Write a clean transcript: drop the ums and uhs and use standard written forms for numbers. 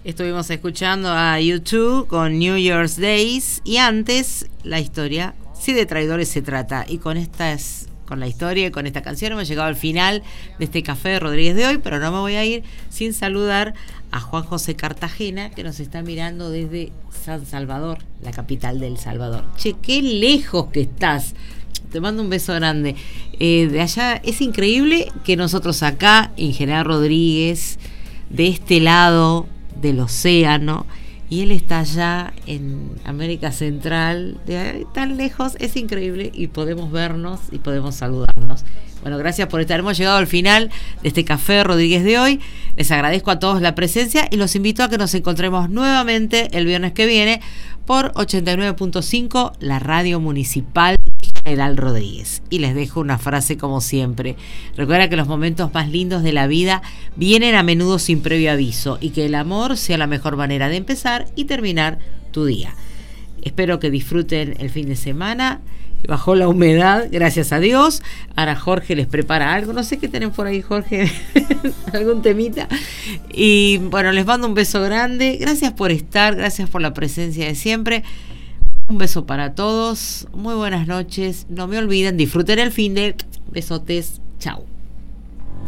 Estuvimos escuchando a U2 con New Year's Days y antes la historia, si de traidores se trata. Y con la historia y con esta canción hemos llegado al final de este Café de Rodríguez de hoy, pero no me voy a ir sin saludar a Juan José Cartagena, que nos está mirando desde San Salvador, la capital del Salvador. Che, qué lejos que estás. Te mando un beso grande. De allá es increíble que nosotros acá, en General Rodríguez, de este lado del océano, y él está allá en América Central, de ahí tan lejos, es increíble, y podemos vernos y podemos saludarnos. Bueno, gracias por estar. Hemos llegado al final de este Café Rodríguez de hoy. Les agradezco a todos la presencia y los invito a que nos encontremos nuevamente el viernes que viene por 89.5, la radio municipal General Rodríguez. Y les dejo una frase como siempre. Recuerda que los momentos más lindos de la vida vienen a menudo sin previo aviso y que el amor sea la mejor manera de empezar y terminar tu día. Espero que disfruten el fin de semana. Bajó la humedad, gracias a Dios. Ahora Jorge les prepara algo. No sé qué tienen por ahí, Jorge. Algún temita. Y bueno, les mando un beso grande. Gracias por estar, gracias por la presencia de siempre. Un beso para todos. Muy buenas noches. No me olviden, disfruten el fin de. Besotes. Chau.